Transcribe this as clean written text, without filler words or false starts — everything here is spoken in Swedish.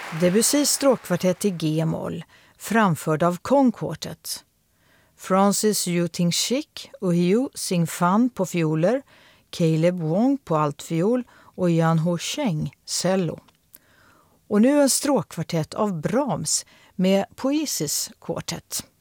Debussys stråkkvartett i G-moll, framförd av Kong Quartet. Francis Yu Ting-shik och Hugh Sing-fan på fioler, Caleb Wong på altfiol och Yan Ho Sheng cello. Och nu en stråkkvartett av Brahms med Poesis Quartet.